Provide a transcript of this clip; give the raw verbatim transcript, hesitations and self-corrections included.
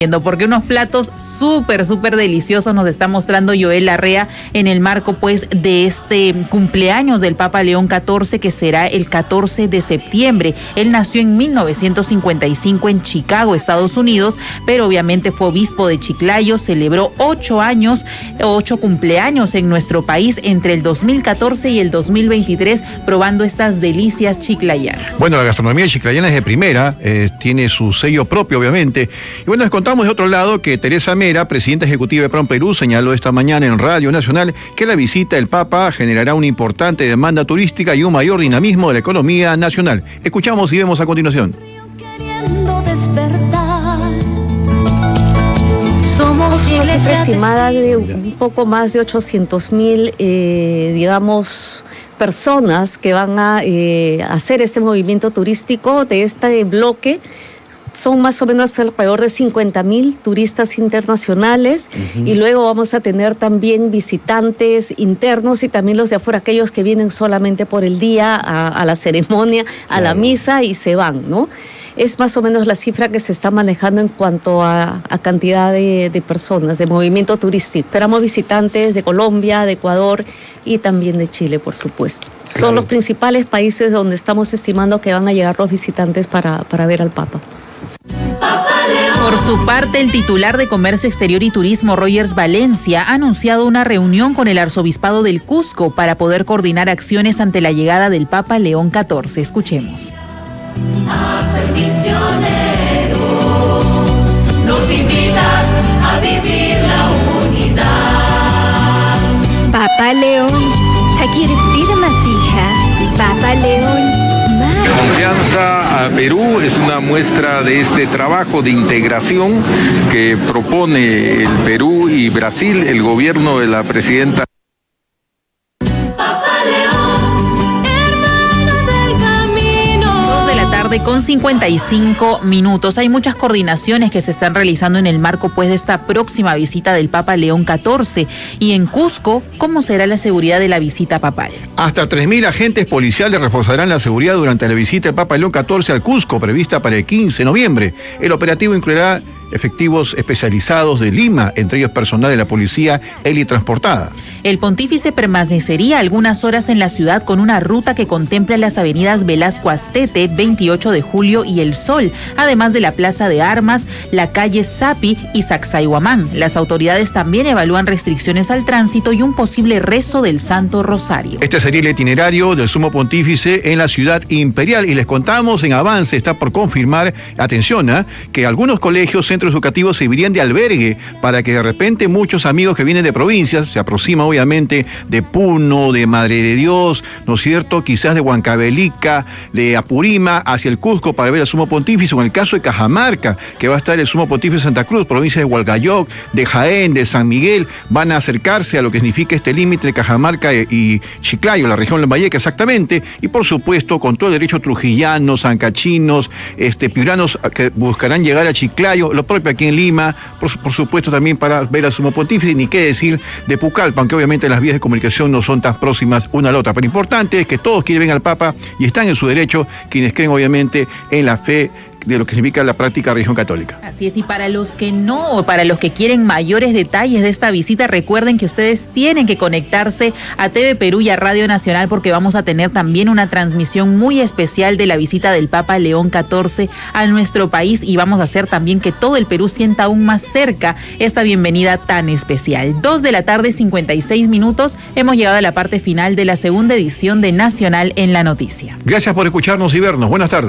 Porque unos platos súper, súper deliciosos nos está mostrando Joel Larrea en el marco pues de este cumpleaños del Papa León catorce, que será el catorce de septiembre. Él nació en mil novecientos cincuenta y cinco en Chicago, Estados Unidos, pero obviamente fue obispo de Chiclayo, celebró ocho años, ocho cumpleaños en nuestro país entre el dos mil catorce y el dos mil veintitrés, probando estas delicias chiclayanas. Bueno, la gastronomía chiclayana es de primera, eh, tiene su sello propio, obviamente. Y bueno, les contamos de otro lado que Teresa Mera, presidenta ejecutiva de PROMPERÚ, señaló esta mañana en Radio Nacional que la visita del Papa generará una importante demanda turística y un mayor dinamismo de la economía nacional. Escuchamos y vemos a continuación. Somos una cifra estimada de un poco más de ochocientos mil, eh, digamos, personas que van a eh, hacer este movimiento turístico de este bloque. Son más o menos alrededor de cincuenta mil turistas internacionales, uh-huh. Y luego vamos a tener también visitantes internos y también los de afuera, aquellos que vienen solamente por el día a, a la ceremonia, a claro. la misa y se van, ¿no? Es más o menos la cifra que se está manejando en cuanto a, a cantidad de, de personas, de movimiento turístico. Esperamos visitantes de Colombia, de Ecuador y también de Chile, por supuesto. Claro. Son los principales países donde estamos estimando que van a llegar los visitantes para, para ver al Papa. Por su parte, el titular de Comercio Exterior y Turismo, Rogers Valencia, ha anunciado una reunión con el Arzobispado del Cusco para poder coordinar acciones ante la llegada del Papa León catorce. Escuchemos. A ser misioneros, nos invitas a vivir la unidad. Papa León, Takirtira Masija, Papa León. Confianza a Perú es una muestra de este trabajo de integración que propone el Perú y Brasil, el gobierno de la presidenta. Con cincuenta y cinco minutos. Hay muchas coordinaciones que se están realizando en el marco pues de esta próxima visita del Papa León catorce. Y en Cusco, ¿cómo será la seguridad de la visita papal? Hasta tres mil agentes policiales reforzarán la seguridad durante la visita del Papa León catorce al Cusco, prevista para el quince de noviembre. El operativo incluirá efectivos especializados de Lima, entre ellos personal de la policía helitransportada. El pontífice permanecería algunas horas en la ciudad con una ruta que contempla las avenidas Velasco Astete, veintiocho de julio y El Sol, además de la Plaza de Armas, la calle Sapi y Sacsayhuamán. Las autoridades también evalúan restricciones al tránsito y un posible rezo del Santo Rosario. Este sería el itinerario del Sumo Pontífice en la ciudad imperial y les contamos en avance, está por confirmar, atención, ¿eh? que algunos colegios, centros educativos servirían de albergue para que de repente muchos amigos que vienen de provincias, se aproximan obviamente de Puno, de Madre de Dios, ¿no es cierto? Quizás de Huancavelica, de Apurima, hacia el Cusco para ver al Sumo Pontífice, o en el caso de Cajamarca, que va a estar el Sumo Pontífice de Santa Cruz, provincia de Hualgayoc, de Jaén, de San Miguel, van a acercarse a lo que significa este límite de Cajamarca y Chiclayo, la región Lambayeque exactamente, y por supuesto con todo el derecho trujillanos, sancachinos, este, piuranos que buscarán llegar a Chiclayo, lo propio aquí en Lima, por, por supuesto también para ver al Sumo Pontífice, ni qué decir de Pucallpa, aunque obviamente las vías de comunicación no son tan próximas una a la otra, pero importante es que todos quieren ver al Papa y están en su derecho quienes creen obviamente en la fe de lo que significa la práctica religión católica. Así es, y para los que no, o para los que quieren mayores detalles de esta visita, recuerden que ustedes tienen que conectarse a T V Perú y a Radio Nacional, porque vamos a tener también una transmisión muy especial de la visita del Papa León catorce a nuestro país, y vamos a hacer también que todo el Perú sienta aún más cerca esta bienvenida tan especial. Dos de la tarde, cincuenta y seis minutos, hemos llegado a la parte final de la segunda edición de Nacional en la Noticia. Gracias por escucharnos y vernos. Buenas tardes.